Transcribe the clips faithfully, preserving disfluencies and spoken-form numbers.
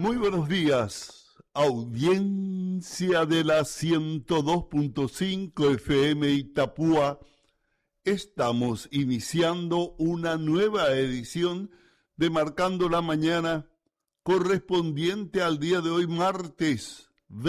Muy buenos días, audiencia de la ciento dos punto cinco F M Itapúa. Estamos iniciando una nueva edición de Marcando la Mañana, correspondiente al día de hoy, martes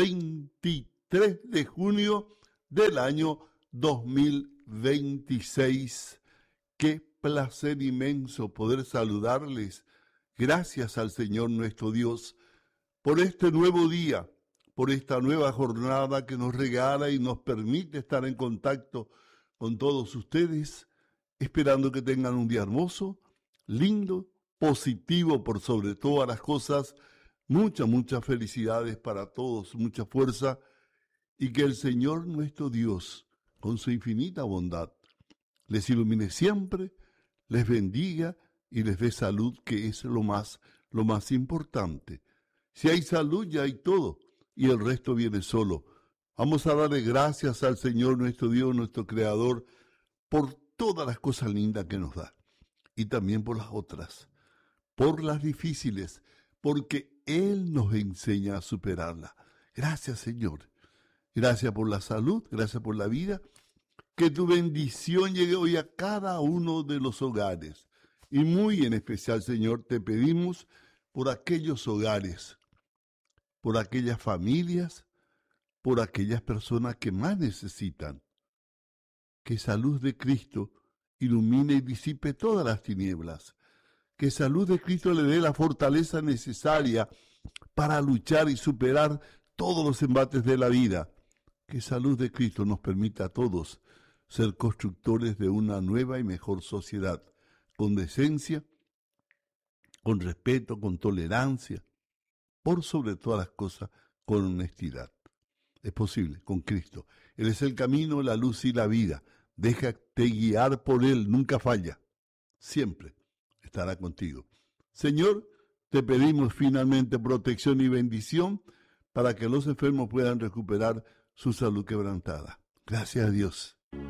veintitrés de junio del año dos mil veintiséis. Qué placer inmenso poder saludarles. Gracias al Señor nuestro Dios por este nuevo día, por esta nueva jornada que nos regala y nos permite estar en contacto con todos ustedes, esperando que tengan un día hermoso, lindo, positivo por sobre todas las cosas. Muchas, muchas felicidades para todos, mucha fuerza, y que el Señor nuestro Dios, con su infinita bondad, les ilumine siempre, les bendiga y les dé salud, que es lo más, lo más importante. Si hay salud, ya hay todo, y el resto viene solo. Vamos a darle gracias al Señor nuestro Dios, nuestro Creador, por todas las cosas lindas que nos da, y también por las otras, por las difíciles, porque Él nos enseña a superarlas. Gracias, Señor. Gracias por la salud, gracias por la vida. Que tu bendición llegue hoy a cada uno de los hogares. Y muy en especial, Señor, te pedimos por aquellos hogares, por aquellas familias, por aquellas personas que más necesitan. Que esa luz de Cristo ilumine y disipe todas las tinieblas. Que esa luz de Cristo le dé la fortaleza necesaria para luchar y superar todos los embates de la vida. Que esa luz de Cristo nos permita a todos ser constructores de una nueva y mejor sociedad, con decencia, con respeto, con tolerancia, por sobre todas las cosas, con honestidad. Es posible, con Cristo. Él es el camino, la luz y la vida. Déjate guiar por Él, nunca falla. Siempre estará contigo. Señor, te pedimos finalmente protección y bendición para que los enfermos puedan recuperar su salud quebrantada. Gracias a Dios.